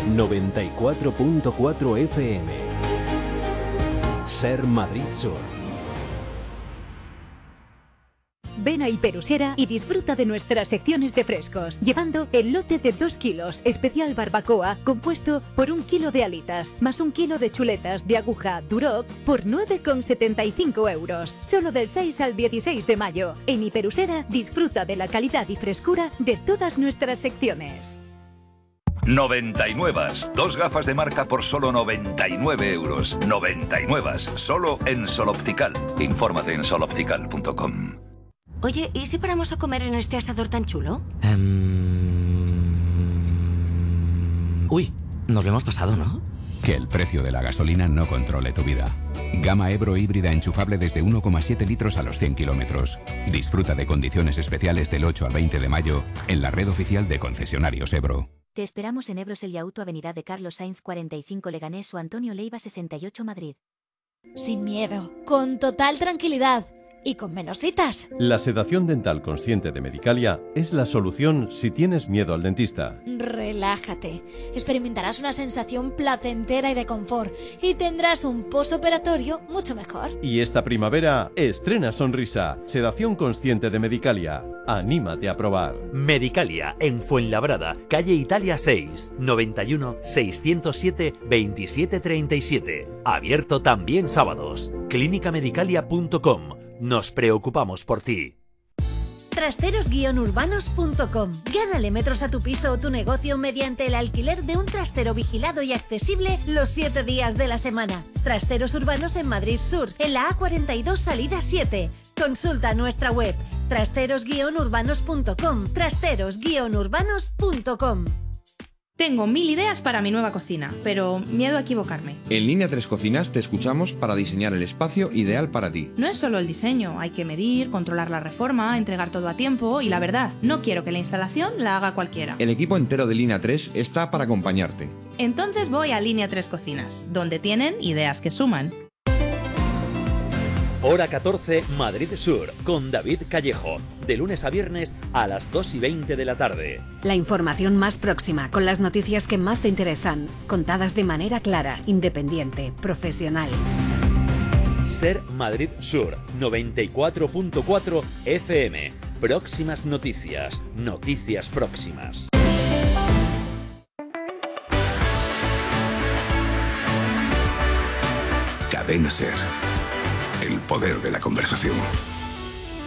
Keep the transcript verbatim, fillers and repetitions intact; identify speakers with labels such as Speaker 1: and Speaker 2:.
Speaker 1: noventa y cuatro punto cuatro F M. Ser Madrid Sur.
Speaker 2: Ven a Hiperusera y disfruta de nuestras secciones de frescos, llevando el lote de dos kilos, especial barbacoa, compuesto por un kilo de alitas, más un kilo de chuletas de aguja Duroc, por nueve con setenta y cinco euros. Solo del seis al dieciséis de mayo. En Hiperusera disfruta de la calidad y frescura de todas nuestras secciones.
Speaker 3: noventa y nueve. Dos gafas de marca por solo noventa y nueve euros. noventa y nueve. Solo en Sol Optical. Infórmate en sol optical punto com.
Speaker 4: Oye, ¿y si paramos a comer en este asador tan chulo?
Speaker 5: Um... Uy, nos lo hemos pasado, ¿no?
Speaker 6: Que el precio de la gasolina no controle tu vida. Gama Ebro híbrida enchufable desde uno coma siete litros a los cien kilómetros. Disfruta de condiciones especiales del ocho al veinte de mayo en la red oficial de concesionarios Ebro.
Speaker 7: Te esperamos en Ebro Sella Auto, Avenida de Carlos Sainz cuarenta y cinco Leganés o Antonio Leiva sesenta y ocho Madrid.
Speaker 8: Sin miedo, con total tranquilidad y con menos citas.
Speaker 9: La sedación dental consciente de Medicalia es la solución si tienes miedo al dentista.
Speaker 8: Relájate, experimentarás una sensación placentera y de confort y tendrás un postoperatorio mucho mejor.
Speaker 9: Y esta primavera estrena sonrisa. Sedación consciente de Medicalia. Anímate a probar.
Speaker 10: Medicalia, en Fuenlabrada, calle Italia seis, noventa y uno, seiscientos siete, veintisiete treinta y siete. Abierto también sábados. clínica medicalia punto com. Nos preocupamos por ti.
Speaker 11: trasteros guion urbanos punto com. Gánale metros a tu piso o tu negocio mediante el alquiler de un trastero vigilado y accesible los siete días de la semana. Trasteros urbanos en Madrid Sur, en la A cuarenta y dos salida siete. Consulta nuestra web trasteros guion urbanos punto com. trasteros guion urbanos punto com.
Speaker 12: Tengo mil ideas para mi nueva cocina, pero miedo a equivocarme.
Speaker 13: En Línea tres Cocinas te escuchamos para diseñar el espacio ideal para ti.
Speaker 12: No es solo el diseño, hay que medir, controlar la reforma, entregar todo a tiempo y la verdad, no quiero que la instalación la haga cualquiera.
Speaker 13: El equipo entero de Línea tres está para acompañarte.
Speaker 12: Entonces voy a Línea tres Cocinas, donde tienen ideas que suman.
Speaker 10: Hora catorce, Madrid Sur, con David Callejo. De lunes a viernes a las dos y veinte de la tarde.
Speaker 14: La información más próxima, con las noticias que más te interesan, contadas de manera clara, independiente, profesional.
Speaker 10: Ser Madrid Sur, noventa y cuatro punto cuatro F M. Próximas noticias, noticias próximas.
Speaker 3: Cadena Ser. El poder de la conversación.